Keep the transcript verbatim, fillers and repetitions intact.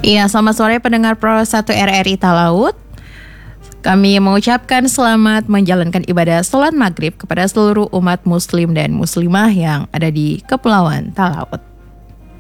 Iya, selamat sore pendengar Pro satu R R I Talaut. Kami mengucapkan selamat menjalankan ibadah sholat maghrib kepada seluruh umat muslim dan muslimah yang ada di Kepulauan Talaut.